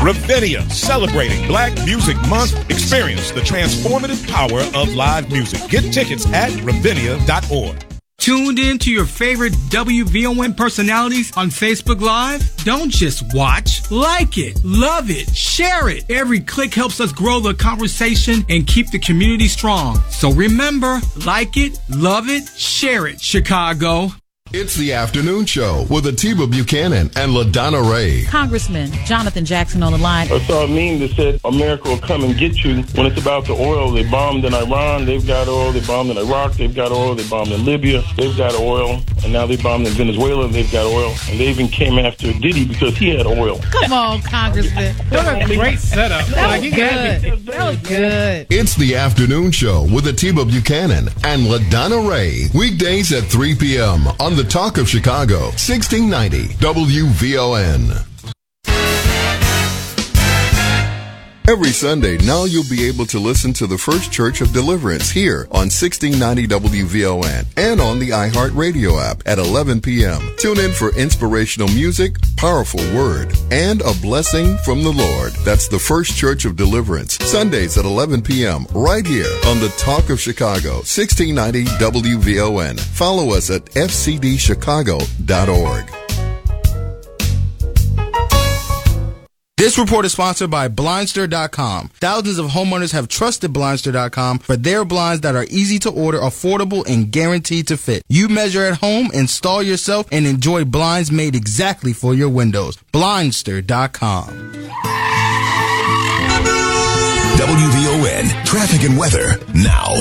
Ravinia, celebrating Black Music Month. Experience the transformative power of live music. Get tickets at ravinia.org. Tuned in to your favorite WVON personalities on Facebook Live? Don't just watch, like it, love it, share it. Every click helps us grow the conversation and keep the community strong. So remember, like it, love it, share it, Chicago. It's the afternoon show with Atiba Buchanan and LaDonna Ray. Congressman Jonathan Jackson on the line. I saw a meme that said America will come and get you. When it's about the oil, they bombed in Iran, they've got oil. They bombed in Iraq, they've got oil. They bombed in Libya, they've got oil. And now they bombed in Venezuela, they've got oil. And they even came after Diddy because he had oil. Come on, Congressman. What a great setup. That was good. That was good. It's the afternoon show with Atiba Buchanan and LaDonna Ray. Weekdays at 3 p.m. on the Talk of Chicago, 1690 WVON. Every Sunday, now you'll be able to listen to the First Church of Deliverance here on 1690 WVON and on the iHeartRadio app at 11 p.m. Tune in for inspirational music, powerful word, and a blessing from the Lord. That's the First Church of Deliverance, Sundays at 11 p.m. right here on the Talk of Chicago, 1690 WVON. Follow us at fcdchicago.org. This report is sponsored by Blindster.com. Thousands of homeowners have trusted Blindster.com for their blinds that are easy to order, affordable, and guaranteed to fit. You measure at home, install yourself, and enjoy blinds made exactly for your windows. Blindster.com. WVON, traffic and weather now.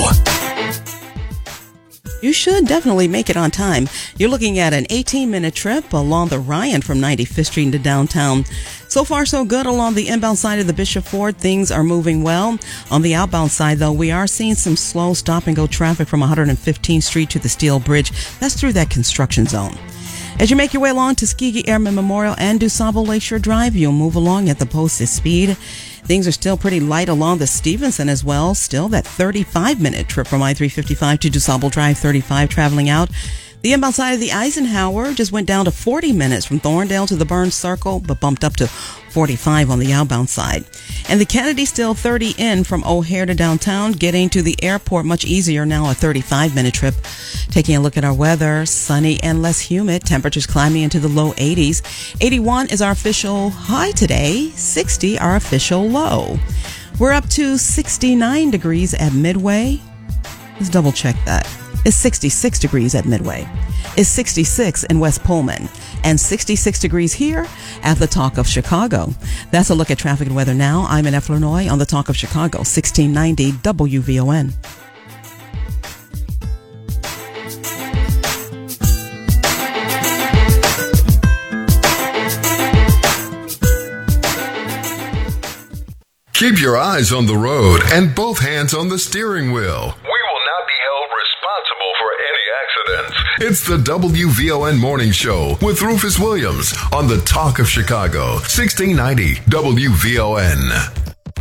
You should definitely make it on time. You're looking at an 18-minute trip along the Ryan from 95th Street into downtown. So far, so good along the inbound side of the Bishop Ford. Things are moving well. On the outbound side, though, we are seeing some slow stop-and-go traffic from 115th Street to the Steel Bridge. That's through that construction zone. As you make your way along Tuskegee Airmen Memorial and DuSable Lakeshore Drive, you'll move along at the posted speed. Things are still pretty light along the Stevenson as well. Still that 35-minute trip from I-355 to DuSable Drive 35 traveling out. The inbound side of the Eisenhower just went down to 40 minutes from Thorndale to the Burns Circle, but bumped up to 45 on the outbound side. And the Kennedy still 30 in from O'Hare to downtown. Getting to the airport much easier now, a 35-minute trip. Taking a look at our weather, sunny and less humid. Temperatures climbing into the low 80s. 81 is our official high today. 60 our official low. We're up to 69 degrees at Midway. Let's double check that. It's 66 degrees at Midway. It's 66 in West Pullman. And 66 degrees here at the Talk of Chicago. That's a look at traffic and weather now. I'm in Flournoy on the Talk of Chicago, 1690 WVON. Keep your eyes on the road and both hands on the steering wheel. It's the WVON Morning Show with Rufus Williams on the Talk of Chicago, 1690 WVON.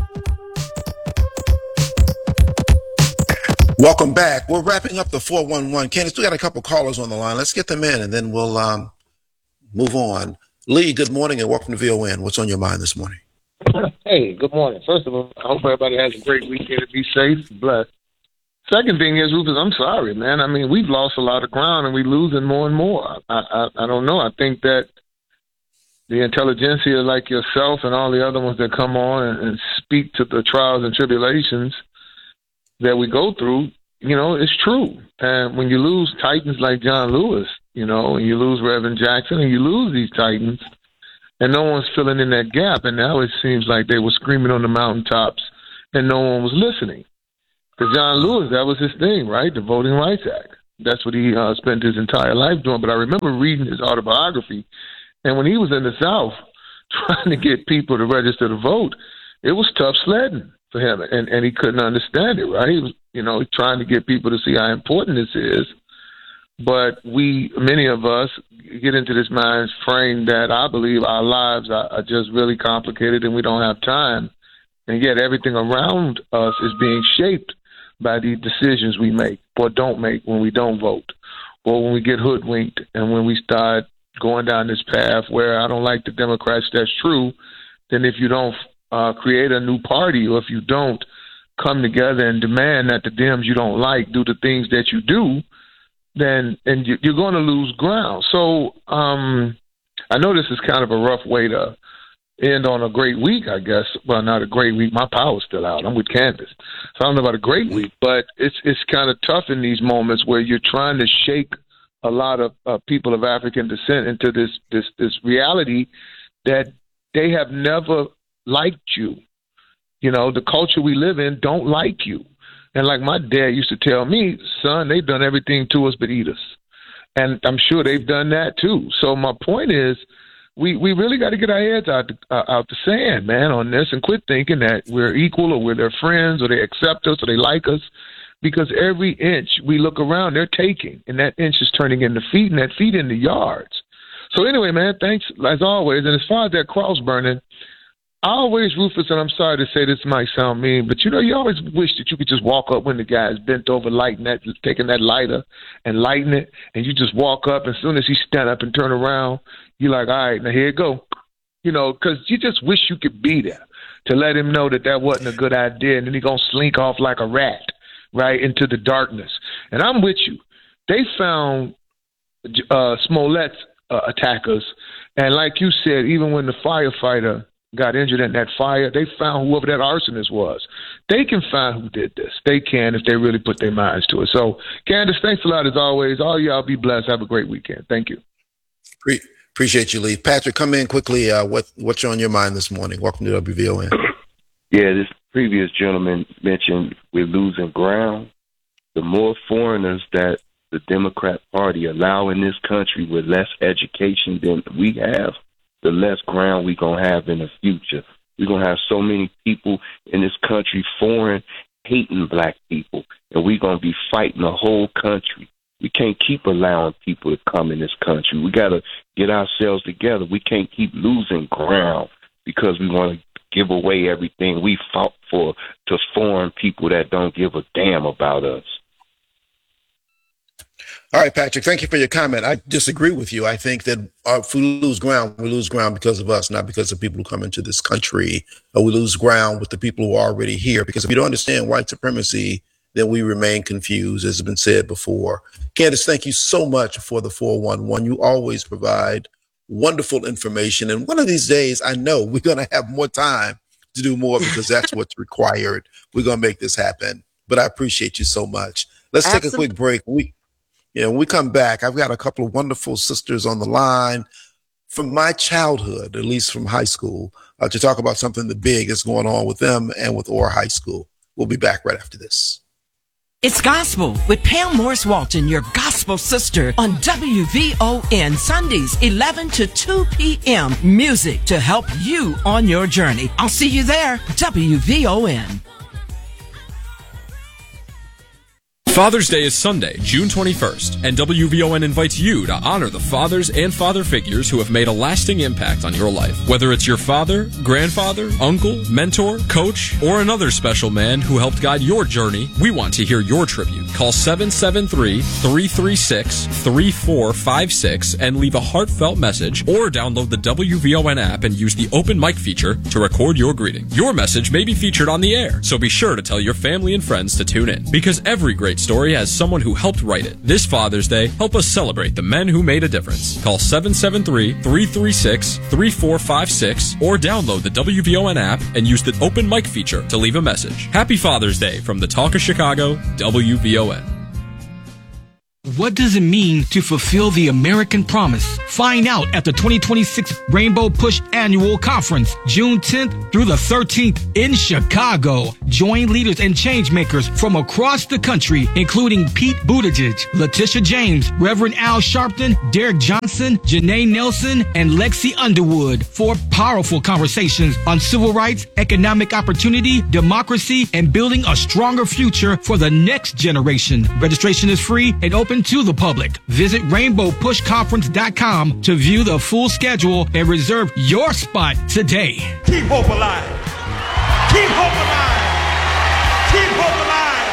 Welcome back. We're wrapping up the 411. Candace, we got a couple callers on the line. Let's get them in, and then we'll move on. Lee, good morning, and welcome to VON. What's on your mind this morning? Hey, good morning. First of all, I hope everybody has a great weekend and be safe and blessed. Second thing is, Rufus, I'm sorry, man. I mean, we've lost a lot of ground, and we're losing more and more. I don't know. I think that the intelligentsia like yourself and all the other ones that come on and speak to the trials and tribulations that we go through, you know, it's true. And when you lose titans like John Lewis, you know, and you lose Reverend Jackson, and you lose these titans, and no one's filling in that gap, and now it seems like they were screaming on the mountaintops, and no one was listening. Because John Lewis, that was his thing, right? The Voting Rights Act. That's what he spent his entire life doing. But I remember reading his autobiography, and when he was in the South trying to get people to register to vote, it was tough sledding for him, and he couldn't understand it, right? He was, you know, trying to get people to see how important this is. But many of us, get into this mind frame that I believe our lives are just really complicated and we don't have time. And yet everything around us is being shaped by the decisions we make or don't make when we don't vote, or when we get hoodwinked and when we start going down this path where I don't like the Democrats, that's true, then if you don't create a new party, or if you don't come together and demand that the Dems you don't like do the things that you do, then you're going to lose ground. So I know this is kind of a rough way to end on a great week, I guess. Well, not a great week. My power's still out. I'm with Candace. So I don't know about a great week, but it's kind of tough in these moments where you're trying to shake a lot of people of African descent into this reality that they have never liked you. You know, the culture we live in don't like you. And like my dad used to tell me, son, they've done everything to us but eat us. And I'm sure they've done that too. So my point is, we really got to get our heads out the sand, man, on this, and quit thinking that we're equal or we're their friends or they accept us or they like us, because every inch we look around, they're taking, and that inch is turning into feet, and that feet into yards. So anyway, man, thanks as always. And as far as that cross burning, I always, Rufus, and I'm sorry to say this might sound mean, but you know, you always wish that you could just walk up when the guy's bent over lighting that, taking that lighter and lighting it, and you just walk up, and as soon as he stand up and turn around, you're like, all right, now here you go. You know, because you just wish you could be there to let him know that that wasn't a good idea, and then he's going to slink off like a rat, right, into the darkness. And I'm with you. They found Smollett's attackers, and like you said, even when the firefighter got injured in that fire, they found whoever that arsonist was. They can find who did this. They can if they really put their minds to it. So, Candace, thanks a lot as always. All y'all be blessed. Have a great weekend. Thank you. Appreciate you, Lee. Patrick, come in quickly. What's on your mind this morning? Welcome to WVON. Yeah, this previous gentleman mentioned we're losing ground. The more foreigners that the Democrat Party allow in this country with less education than we have, the less ground we're going to have in the future. We're going to have so many people in this country, foreign, hating black people, and we're going to be fighting the whole country. We can't keep allowing people to come in this country. We got to get ourselves together. We can't keep losing ground because we want to give away everything we fought for to foreign people that don't give a damn about us. All right, Patrick, thank you for your comment. I disagree with you. I think that if we lose ground, we lose ground because of us, not because of people who come into this country. Or we lose ground with the people who are already here. Because if you don't understand white supremacy, then we remain confused, as has been said before. Candace, thank you so much for the 411. You always provide wonderful information. And one of these days, I know we're going to have more time to do more because that's what's required. We're going to make this happen. But I appreciate you so much. Let's take a quick break. When we come back, I've got a couple of wonderful sisters on the line from my childhood, at least from high school, to talk about something the big is going on with them and with Orr High School. We'll be back right after this. It's Gospel with Pam Morris Walton, your gospel sister, on WVON Sundays, 11 to 2 p.m. Music to help you on your journey. I'll see you there. WVON. Father's Day is Sunday, June 21st, and WVON invites you to honor the fathers and father figures who have made a lasting impact on your life. Whether it's your father, grandfather, uncle, mentor, coach, or another special man who helped guide your journey, we want to hear your tribute. Call 773-336-3456 and leave a heartfelt message, or download the WVON app and use the open mic feature to record your greeting. Your message may be featured on the air, so be sure to tell your family and friends to tune in, because every great story has someone who helped write it. This Father's Day, help us celebrate the men who made a difference. Call 773-336-3456 or download the WVON app and use the open mic feature to leave a message. Happy Father's Day from the Talk of Chicago, WVON. What does it mean to fulfill the American promise? Find out at the 2026 Rainbow Push Annual Conference, June 10th through the 13th in Chicago. Join leaders and change makers from across the country, including Pete Buttigieg, Letitia James, Reverend Al Sharpton, Derek Johnson, Janae Nelson, and Lexi Underwood for powerful conversations on civil rights, economic opportunity, democracy, and building a stronger future for the next generation. Registration is free and open to the public. Visit rainbowpushconference.com to view the full schedule and reserve your spot today. Keep hope alive. Keep hope alive. Keep hope alive.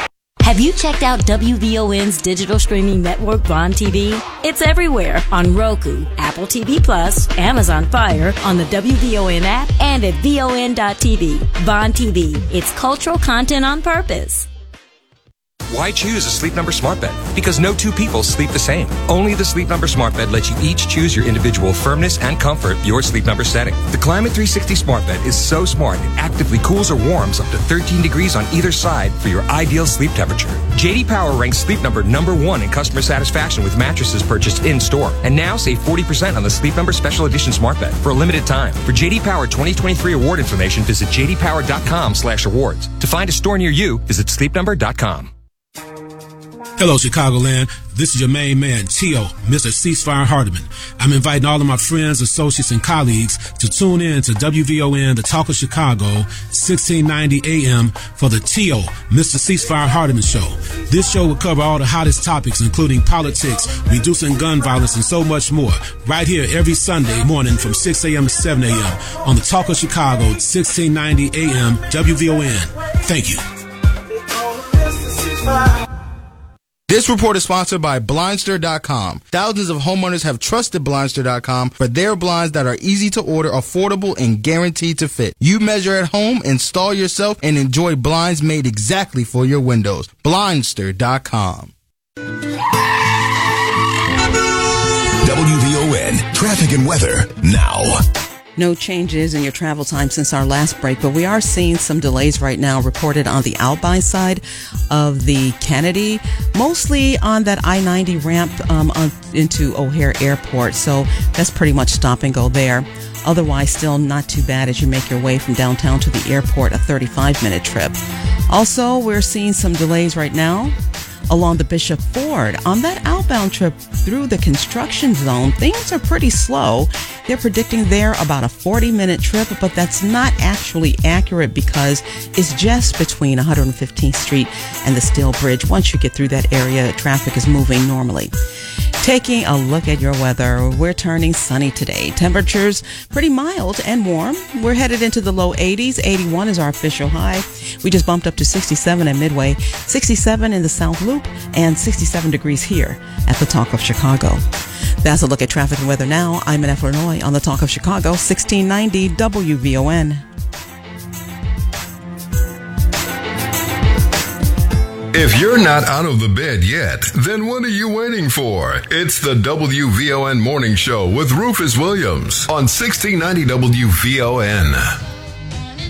Have you checked out WVON's digital streaming network, Vaughn TV? It's everywhere on Roku, Apple TV Plus, Amazon Fire, on the WVON app, and at VON.TV. Vaughn TV. It's cultural content on purpose. Why choose a Sleep Number smart bed? Because no two people sleep the same. Only the Sleep Number smart bed lets you each choose your individual firmness and comfort, your Sleep Number setting. The Climate 360 smart bed is so smart it actively cools or warms up to 13 degrees on either side for your ideal sleep temperature. JD Power ranks Sleep Number #1 in customer satisfaction with mattresses purchased in-store. And now save 40% on the Sleep Number Special Edition smart bed for a limited time. For JD Power 2023 award information, visit jdpower.com/awards. To find a store near you, visit sleepnumber.com. Hello, Chicagoland. This is your main man, T.O., Mr. Ceasefire Hardiman. I'm inviting all of my friends, associates, and colleagues to tune in to WVON, the Talk of Chicago, 1690 AM for the T.O., Mr. Ceasefire Hardiman Show. This show will cover all the hottest topics, including politics, reducing gun violence, and so much more, right here every Sunday morning from 6 a.m. to 7 a.m. on the Talk of Chicago, 1690 AM, WVON. Thank you. This report is sponsored by Blindster.com. Thousands of homeowners have trusted Blindster.com for their blinds that are easy to order, affordable, and guaranteed to fit. You measure at home, install yourself, and enjoy blinds made exactly for your windows. Blindster.com. WVON Traffic and Weather now. No changes in your travel time since our last break, but we are seeing some delays right now reported on the outbound side of the Kennedy, mostly on that I-90 ramp into O'Hare Airport. So that's pretty much stop and go there. Otherwise, still not too bad as you make your way from downtown to the airport, a 35-minute trip. Also, we're seeing some delays right now along the Bishop Ford. On that outbound trip through the construction zone, things are pretty slow. They're predicting there about a 40-minute trip, but that's not actually accurate because it's just between 115th Street and the Steel Bridge. Once you get through that area, traffic is moving normally. Taking a look at your weather, we're turning sunny today. Temperatures pretty mild and warm. We're headed into the low 80s. 81 is our official high. We just bumped up to 67 at Midway, 67 in the South Loop, and 67 degrees here at the Talk of Chicago. That's a look at traffic and weather now. I'm in Illinois on the Talk of Chicago, 1690 WVON. If you're not out of the bed yet, then what are you waiting for? It's the WVON Morning Show with Rufus Williams on 1690 WVON.